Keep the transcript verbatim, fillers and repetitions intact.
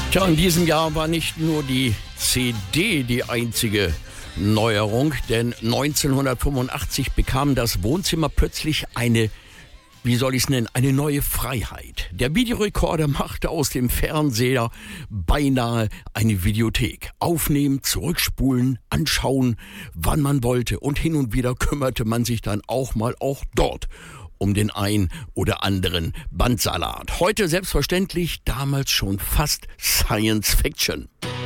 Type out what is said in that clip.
Tja, in diesem Jahr war nicht nur die C D die einzige Neuerung, denn neunzehnhundertfünfundachtzig bekam das Wohnzimmer plötzlich eine, wie soll ich es nennen, eine neue Freiheit. Der Videorekorder machte aus dem Fernseher beinahe eine Videothek. Aufnehmen, zurückspulen, anschauen, wann man wollte, und hin und wieder kümmerte man sich dann auch mal auch dort um den ein oder anderen Bandsalat. Heute selbstverständlich, damals schon fast Science Fiction.